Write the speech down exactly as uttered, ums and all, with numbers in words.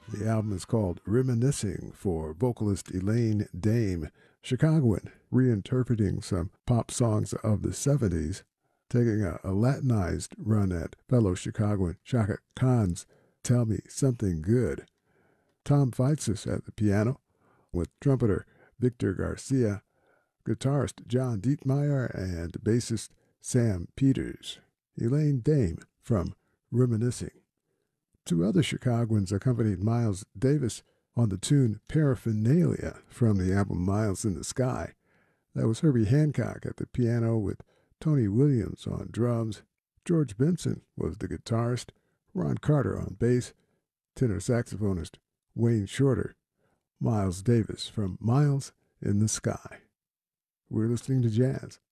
The album is called Reminiscing for vocalist Elaine Dame, Chicagoan, reinterpreting some pop songs of the seventies, taking a, a Latinized run at fellow Chicagoan Chaka Khan's Tell Me Something Good. Tom Feitzes at the piano, with trumpeter Victor Garcia, guitarist John Dietmeyer, and bassist Sam Peters. Elaine Dame from Reminiscing. Two other Chicagoans accompanied Miles Davis on the tune Paraphernalia from the album Miles in the Sky. That was Herbie Hancock at the piano with Tony Williams on drums. George Benson was the guitarist, Ron Carter on bass, tenor saxophonist Wayne Shorter. Miles Davis from Miles in the Sky. We're listening to jazz.